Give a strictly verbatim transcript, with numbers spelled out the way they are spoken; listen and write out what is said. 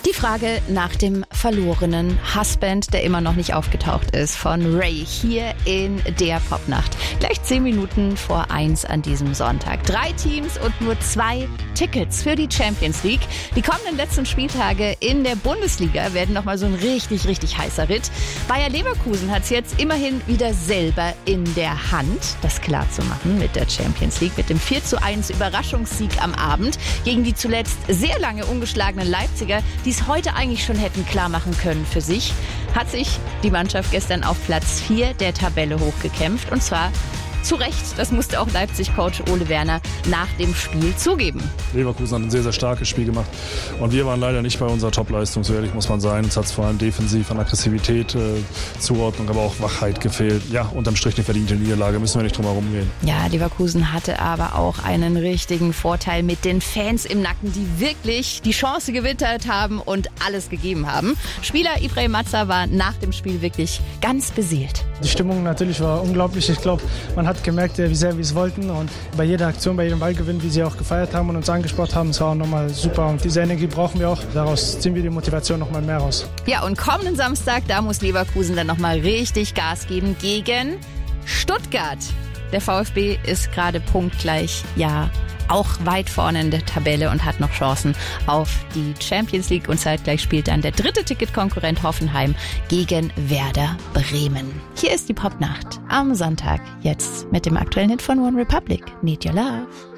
Die Frage nach dem verlorenen Husband, der immer noch nicht aufgetaucht ist, von Ray hier in der Popnacht. Gleich zehn Minuten vor eins an diesem Sonntag. Drei Teams und nur zwei Tickets für die Champions League. Die kommenden letzten Spieltage in der Bundesliga werden nochmal so ein richtig, richtig heißer Ritt. Bayer Leverkusen hat es jetzt immerhin wieder selber in der Hand, das klar zu machen mit der Champions League, mit dem vier zu eins Überraschungssieg am Abend gegen die zuletzt sehr lange ungeschlagenen Leipziger, die es heute eigentlich schon hätten klar machen können für sich, hat sich die Mannschaft gestern auf Platz vier der Tabelle hochgekämpft. Und zwar zu Recht, das musste auch Leipzig-Coach Ole Werner nach dem Spiel zugeben. Leverkusen hat ein sehr, sehr starkes Spiel gemacht und wir waren leider nicht bei unserer Top-Leistung, so ehrlich muss man sein. Es hat vor allem defensiv an Aggressivität, äh, Zuordnung, aber auch Wachheit gefehlt. Ja, unterm Strich eine verdiente Niederlage, müssen wir nicht drum herum gehen. Ja, Leverkusen hatte aber auch einen richtigen Vorteil mit den Fans im Nacken, die wirklich die Chance gewittert haben und alles gegeben haben. Spieler Ibrahim Mazza war nach dem Spiel wirklich ganz beseelt. Die Stimmung natürlich war unglaublich. Ich glaube, man hat gemerkt, wie sehr wir es wollten, und bei jeder Aktion, bei jedem Ballgewinn, wie sie auch gefeiert haben und uns angesprochen haben, es war auch nochmal super, und diese Energie brauchen wir auch. Daraus ziehen wir die Motivation nochmal mehr raus. Ja, und kommenden Samstag, da muss Leverkusen dann nochmal richtig Gas geben gegen Stuttgart. Der VfB ist gerade punktgleich, ja, auch weit vorne in der Tabelle und hat noch Chancen auf die Champions League. Und zeitgleich spielt dann der dritte Ticketkonkurrent Hoffenheim gegen Werder Bremen. Hier ist die Popnacht am Sonntag, jetzt mit dem aktuellen Hit von One Republic, Need Your Love.